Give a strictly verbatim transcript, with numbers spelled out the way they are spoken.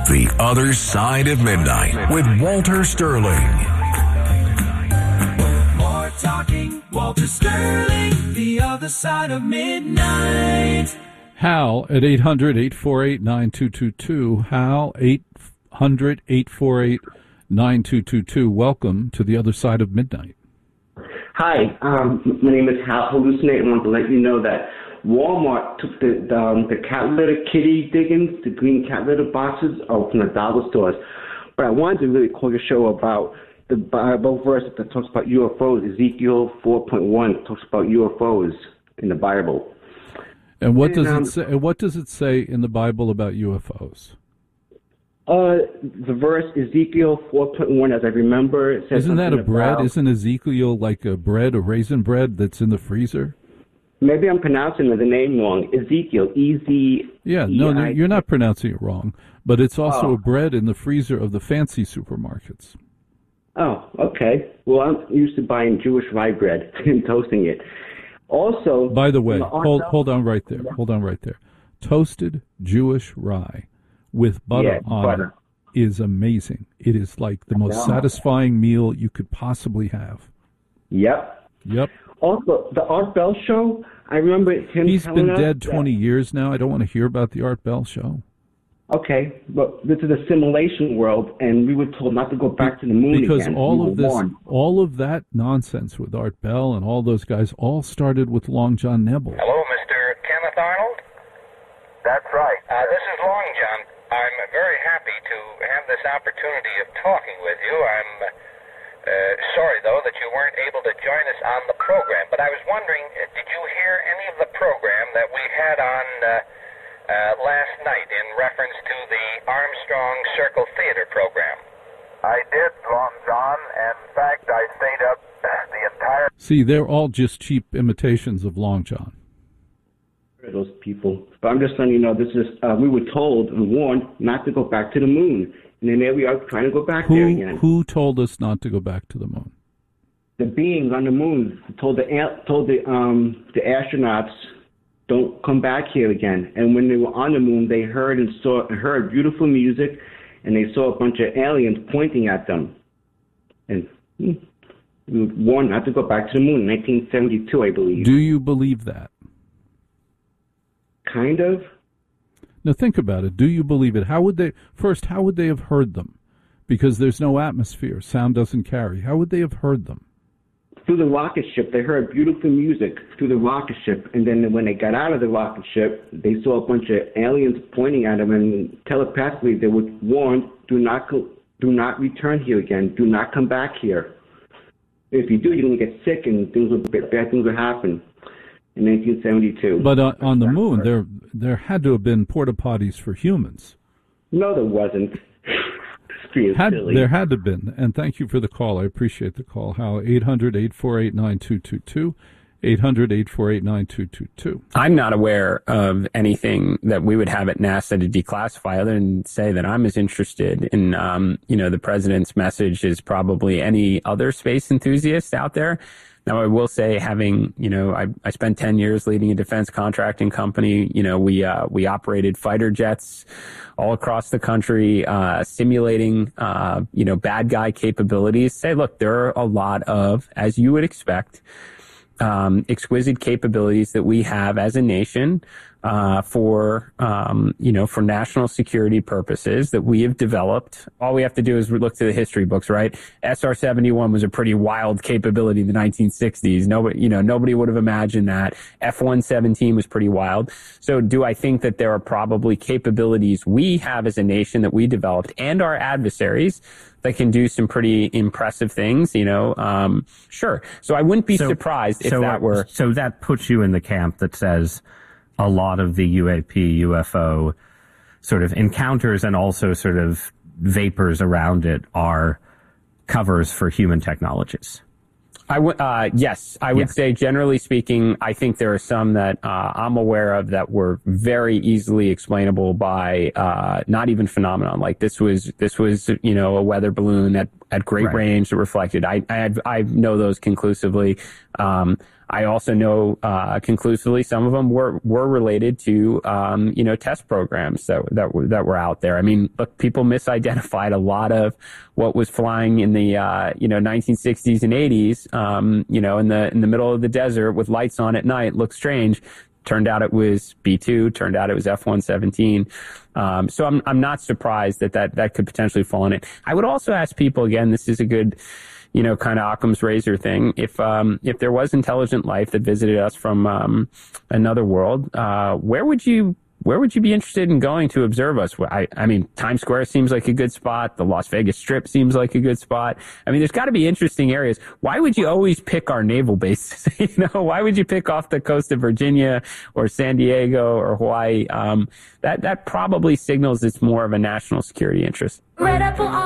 The Other Side of Midnight with Walter Sterling. More talking, Walter Sterling, The Other Side of Midnight. Hal at eight hundred, eight four eight, nine two two two. Hal, eight hundred, eight four eight, nine two two two. Welcome to The Other Side of Midnight. Hi, um, my name is Hal Hallucinate. I want to let you know that Walmart took the the, um, the cat litter kitty diggings, the green cat litter boxes, out from the dollar stores. But I wanted to really call your show about the Bible verse that talks about U F Os. Ezekiel four point one talks about U F Os in the Bible. And what and, does um, it say? What does it say in the Bible about U F Os? Uh, the verse Ezekiel four point one, as I remember, it says Isn't that a bread? about, Isn't Ezekiel like a bread, a raisin bread that's in the freezer? Maybe I'm pronouncing the name wrong. Ezekiel, E Z. Yeah, no, no, you're not pronouncing it wrong. But it's also Oh. a bread in the freezer of the fancy supermarkets. Oh, okay. Well, I'm used to buying Jewish rye bread and toasting it. Also, By the way, the hold hold on right there. Hold on right there. Toasted Jewish rye with butter Yeah, on butter. it is amazing. It is like the most know. satisfying meal you could possibly have. Yep. Yep. Also, the Art Bell show, I remember him He's telling been us dead that- twenty years now. I don't want to hear about the Art Bell show. Okay, but this is a simulation world, and we were told not to go back to the moon Because again. all We of were this, warned. all of that nonsense with Art Bell and all those guys all started with Long John Nebel. Hello, Mister Kenneth Arnold? That's right. Uh, this is Long John. I'm very happy to have this opportunity of talking with you. I'm uh, sorry, though, that you weren't able to join us on the program. But I was wondering, uh, did you hear any of the program that we had on uh, uh, last night in reference to the Armstrong Circle Theater program? I did, Long John. And in fact, I stayed up the entire... See, they're all just cheap imitations of Long John. Those people. But I'm just letting you know, this is, uh, we were told and warned not to go back to the moon. And then there we are trying to go back there Who again. who told us not to go back to the moon? The beings on the moon told the an- told the um the astronauts don't come back here again. And when they were on the moon, they heard and saw heard beautiful music, and they saw a bunch of aliens pointing at them. And hmm, we were warned not to go back to the moon in nineteen seventy-two, I believe. Do you believe that? Kind of. Now think about it. Do you believe it? How would they first? How would they have heard them? Because there's no atmosphere. Sound doesn't carry. How would they have heard them? Through the rocket ship, they heard beautiful music through the rocket ship, and then when they got out of the rocket ship, they saw a bunch of aliens pointing at them, and telepathically they were warned, "Do not go, do not return here again. Do not come back here. If you do, you're gonna get sick, and things will bad things will happen." In nineteen seventy-two. But on, on the moon, there there had to have been porta potties for humans. No, there wasn't. Being Had, silly. there had to have been. And thank you for the call. I appreciate the call. How eight hundred, eight four eight, nine two two two. eight hundred, eight four eight, nine two two two. I'm not aware of anything that we would have at NASA to declassify other than say that I'm as interested in, um, you know, the president's message as probably any other space enthusiast out there. Now, I will say, having, you know, I, I spent ten years leading a defense contracting company. You know, we, uh, we operated fighter jets all across the country, uh, simulating, uh, you know, bad guy capabilities. Say, look, there are a lot of, as you would expect, um, exquisite capabilities that we have as a nation, uh, for, um, you know, for national security purposes that we have developed. All we have to do is look to the history books, right? S R seventy-one was a pretty wild capability in the nineteen sixties. Nobody, you know, nobody would have imagined that. F one seventeen was pretty wild. So do I think that there are probably capabilities we have as a nation that we developed and our adversaries that can do some pretty impressive things, you know? Um, sure. So I wouldn't be so, surprised if so, that were... So that puts you in the camp that says a lot of the U A P, U F O sort of encounters and also sort of vapors around it are covers for human technologies. I would, uh, yes, I would Yeah. say generally speaking, I think there are some that, uh, I'm aware of that were very easily explainable by, uh, not even phenomenon. Like this was, this was, you know, a weather balloon at, at great Right. range that reflected. I, I, I know those conclusively. Um, I also know uh, conclusively some of them were were related to um, you know test programs that that were, that were out there. I mean, look, people misidentified a lot of what was flying in the uh, you know nineteen sixties and eighties. Um, you know, in the in the middle of the desert with lights on at night, looked strange. Turned out it was B two. Turned out it was F one seventeen. Um, so I'm I'm not surprised that, that that could potentially fall in it. I would also ask people again. This is a good, you know, kind of Occam's razor thing. If um, if there was intelligent life that visited us from um, another world, uh, where would you where would you be interested in going to observe us? I, I mean, Times Square seems like a good spot. The Las Vegas Strip seems like a good spot. I mean, there's got to be interesting areas. Why would you always pick our naval bases? you know, why would you pick off the coast of Virginia or San Diego or Hawaii? Um, that that probably signals it's more of a national security interest. Red apple